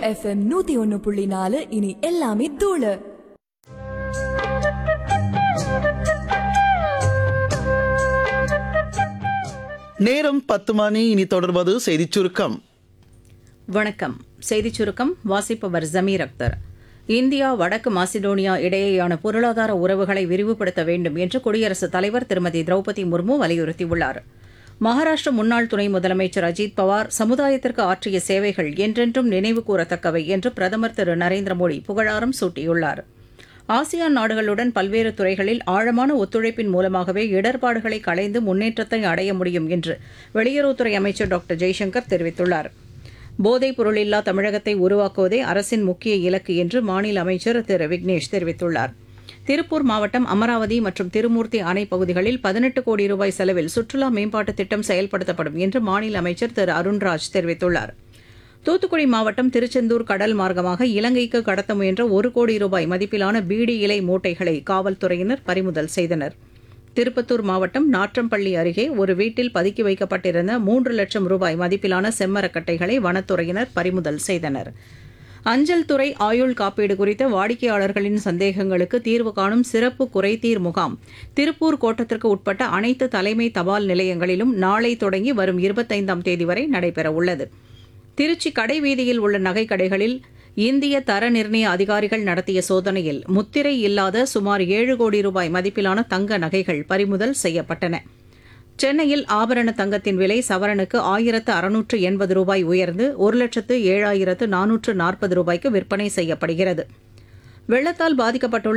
FM 101.4 இனி எல்லாமே தூளு. நேரம் 10 மணி. இனி தொடர்வது செய்திச் சுருக்கம். வணக்கம். செய்திச் சுருக்கம் வாசிப்பவர் ஜமீர் அக்தர். இந்தியா வடக்கு மாசிடோனியா இடையேயான பொருளாதார உறவுகளை விரிவுபடுத்த வேண்டும் என்று குடியரசுத் தலைவர் திருமதி திரௌபதி முர்மு வலியுறுத்தியுள்ளார். மகாராஷ்டிர முன்னாள் துணை முதலமைச்சர் அஜித் பவார் சமுதாயத்திற்கு ஆற்றிய சேவைகள் என்றென்றும் நினைவு கூறத்தக்கவை என்று பிரதமர் திரு நரேந்திர மோடி புகழாரம் சூட்டியுள்ளார். ஆசியான் நாடுகளுடன் பல்வேறு துறைகளில் ஆழமான ஒத்துழைப்பின் மூலமாகவே இடர்பாடுகளை களைந்து முன்னேற்றத்தை அடைய முடியும் என்று வெளியுறவுத்துறை அமைச்சர் டாக்டர் ஜெய்சங்கர் தெரிவித்துள்ளார். போதைப் பொருளில்லா தமிழகத்தை உருவாக்குவதே அரசின் முக்கிய இலக்கு என்று மாநில அமைச்சர் திரு விக்னேஷ் தெரிவித்துள்ளார். திருப்பூர் மாவட்டம் அமராவதி மற்றும் திருமூர்த்தி அணை பகுதிகளில் 18 கோடி ரூபாய் செலவில் சுற்றுலா மேம்பாட்டுத் திட்டம் செயல்படுத்தப்படும் என்று மாநில அமைச்சர் திரு அருண்ராஜ் தெரிவித்துள்ளார். தூத்துக்குடி மாவட்டம் திருச்செந்தூர் கடல் மார்க்கமாக இலங்கைக்கு கடத்த முயன்ற 1 கோடி ரூபாய் மதிப்பிலான பீடி இலை மூட்டைகளை காவல்துறையினர் பறிமுதல் செய்தனர். திருப்பத்தூர் மாவட்டம் நாற்றம்பள்ளி அருகே ஒரு வீட்டில் பதுக்கி வைக்கப்பட்டிருந்த 3 லட்சம் ரூபாய் மதிப்பிலான செம்மரக்கட்டைகளை வனத்துறையினர் பறிமுதல் செய்தனர். அஞ்சல் துறை ஆயுள் காப்பீடு குறித்த வாடிக்கையாளர்களின் சந்தேகங்களுக்கு தீர்வு காணும் சிறப்பு குறைதீர் முகாம் திருப்பூர் கோட்டத்திற்கு உட்பட்ட அனைத்து தலைமை தபால் நிலையங்களிலும் நாளை தொடங்கி வரும் 25ஆம் தேதி வரை நடைபெறவுள்ளது. திருச்சி கடைவீதியில் உள்ள நகைக்கடைகளில் இந்திய தர நிர்ணய அதிகாரிகள் நடத்திய சோதனையில் முத்திரை இல்லாத சுமார் 7 கோடி ரூபாய் மதிப்பிலான தங்க நகைகள் பறிமுதல் செய்யப்பட்டன. சென்னையில் ஆபரண தங்கத்தின் விலை சவரனுக்கு 1680 ரூபாய் உயர்ந்து 1,07,440 ரூபாய்க்கு விற்பனை செய்யப்படுகிறது. வெள்ளத்தால் பாதிக்கப்பட்டுள்ள